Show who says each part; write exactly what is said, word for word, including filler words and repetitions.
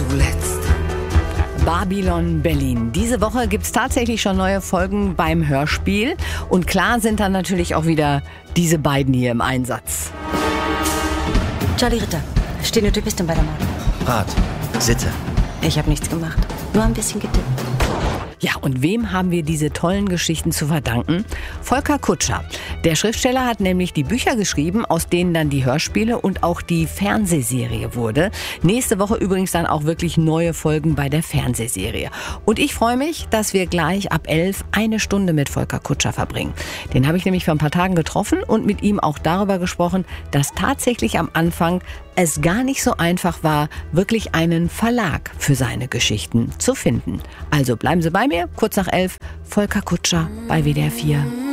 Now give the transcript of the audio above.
Speaker 1: zuletzt.
Speaker 2: Babylon Berlin. Diese Woche gibt es tatsächlich schon neue Folgen beim Hörspiel. Und klar sind dann natürlich auch wieder diese beiden hier im Einsatz.
Speaker 3: Charlie Ritter, stehende Typistin bei der Mord.
Speaker 4: Rat, Sitte.
Speaker 3: Ich habe nichts gemacht, nur ein bisschen getippt.
Speaker 2: Ja, und wem haben wir diese tollen Geschichten zu verdanken? Volker Kutscher. Der Schriftsteller hat nämlich die Bücher geschrieben, aus denen dann die Hörspiele und auch die Fernsehserie wurde. Nächste Woche übrigens dann auch wirklich neue Folgen bei der Fernsehserie. Und ich freue mich, dass wir gleich ab elf eine Stunde mit Volker Kutscher verbringen. Den habe ich nämlich vor ein paar Tagen getroffen und mit ihm auch darüber gesprochen, dass tatsächlich am Anfang es gar nicht so einfach war, wirklich einen Verlag für seine Geschichten zu finden. Also bleiben Sie bei mir, kurz nach elf, Volker Kutscher bei W D R vier.